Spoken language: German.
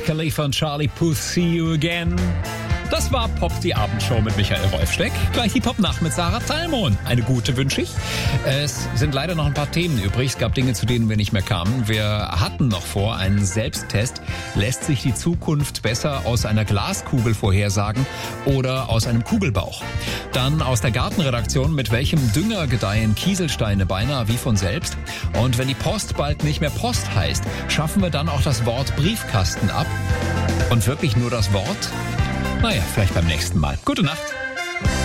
Khalifa und Charlie Puth, See You Again. Das war Pop, die Abendshow mit Michael Rolfsteck. Gleich die Pop-Nacht mit Sarah Talmon. Eine gute wünsche ich. Es sind leider noch ein paar Themen übrig. Es gab Dinge, zu denen wir nicht mehr kamen. Wir hatten noch vor einen Selbsttest. Lässt sich die Zukunft besser aus einer Glaskugel vorhersagen oder aus einem Kugelbauch? Dann aus der Gartenredaktion, mit welchem Dünger gedeihen Kieselsteine beinahe wie von selbst? Und wenn die Post bald nicht mehr Post heißt, schaffen wir dann auch das Wort Briefkasten ab? Und wirklich nur das Wort? Naja, vielleicht beim nächsten Mal. Gute Nacht.